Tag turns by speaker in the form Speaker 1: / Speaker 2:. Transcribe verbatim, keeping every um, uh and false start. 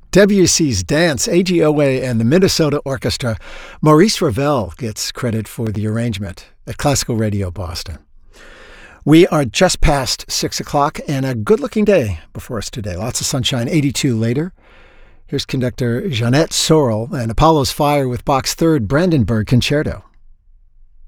Speaker 1: Debussy's Dance, A G O A and the Minnesota Orchestra. Maurice Ravel gets credit for the arrangement at Classical Radio Boston. We are just past six o'clock and a good-looking day before us today. Lots of sunshine, eighty-two later. Here's conductor Jeanette Sorrell and Apollo's Fire with Bach's third Brandenburg Concerto.